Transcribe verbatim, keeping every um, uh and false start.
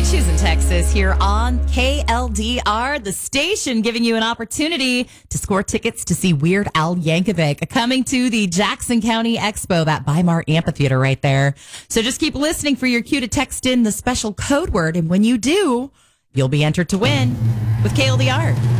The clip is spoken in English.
Issues in Texas here on K L D R, the station giving you an opportunity to score tickets to see Weird Al Yankovic coming to the Jackson County Expo, that Weimar Amphitheater right there. So just keep listening for your cue to text in the special code word, and when you do, you'll be entered to win with K L D R.